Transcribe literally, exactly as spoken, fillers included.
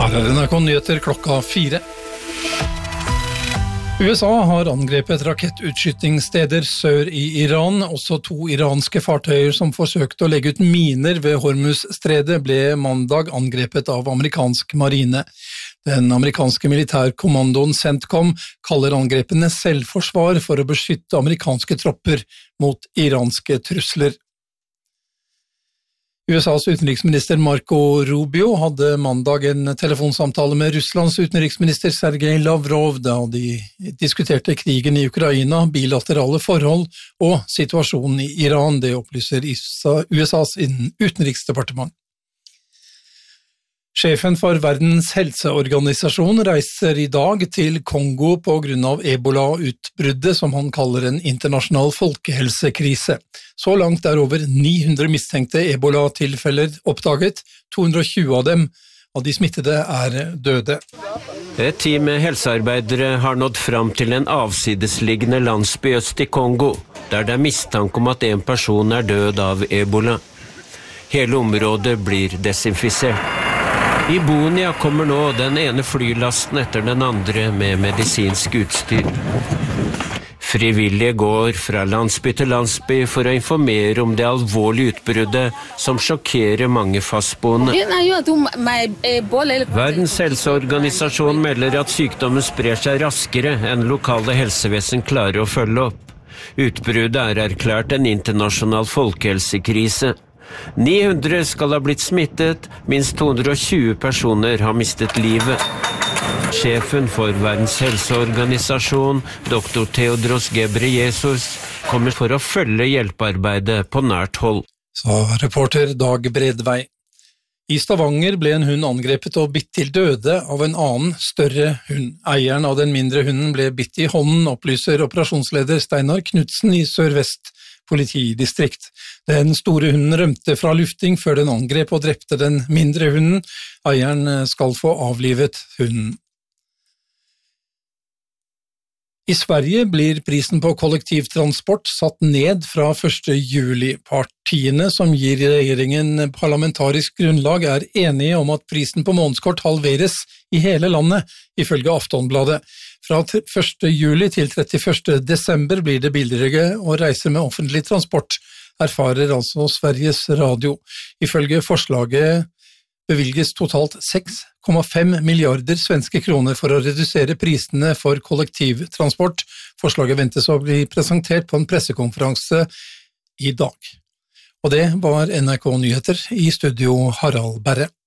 Her er N R K Nyheter klokka fire. U S A har angrepet rakettutskyttingssteder sør i Iran. Også to iranske fartøyer som forsøkte å legge ut miner ved Hormuz-stredet ble mandag angrepet av amerikansk marine. Den amerikanske militærkommandoen CENTCOM kaller angrepene selvforsvar for å beskytte amerikanske tropper mot iranske trusler. U S A's utenriksminister Marco Rubio hadde mandag en telefonsamtale med Russlands utenriksminister Sergej Lavrov da de diskuterte krigen i Ukraina, bilaterale forhold og situasjonen i Iran, det opplyser U S A's utenriksdepartement. Sjefen for Verdens helseorganisasjon reiser i dag til Kongo på grunn av Ebola-utbruddet som han kaller en internasjonal folkehelsekrise. Så langt er over ni hundre mistenkte Ebola-tilfeller oppdaget, to hundre og tjue av dem av de smittede er døde. Et team med helsearbeidere har nådd fram til en avsidesliggende landsby øst i Kongo, der det er mistanke om at en person er død av Ebola. Hele området blir desinfisert. I Bunia kommer nå den ene flylasten etter den andre med medisinsk utstyr. Frivillige går fra landsby til landsby for å informere om det alvorlige utbruddet som sjokkerer mange fastboende. Verdens helseorganisasjon melder at sykdommen sprer seg raskere enn lokale helsevesen klarer å følge opp. Utbruddet er erklært en internasjonal folkehelsekrise. ni hundre skal ha blitt smittet, minst to hundre og tjue personer har mistet livet. Sjefen for Verdens helseorganisasjon, doktor Tedros Ghebreyesus, kommer for å følge hjelpearbeidet på nært hold. Sa reporter Dag Bredvei. I Stavanger ble en hund angrepet og bitt til døde av en annen, større hund. Eieren av den mindre hunden ble bitt i hånden, opplyser operasjonsleder Steinar Knudsen i Sør-Vest politidistrikt. Den store hunden rømte fra lufting før den angrep og drepte den mindre hunden. Eieren skal få avlivet hunden. I Sverige blir prisen på kollektivtransport satt ned fra første juli. Partiene som gir regjeringen parlamentarisk grunnlag er enige om at prisen på månedskort halveres i hele landet, ifølge Aftonbladet. Fra første juli til trettiførste desember blir det billigere å reise med offentlig transport, erfarer altså Sveriges Radio. Ifølge forslaget bevilges totalt seks komma fem milliarder svenske kroner for å redusere prisene for kollektivtransport. Forslaget ventes å bli presentert på en pressekonferanse i dag. Og det var N R K Nyheter, i studio Harald Berre.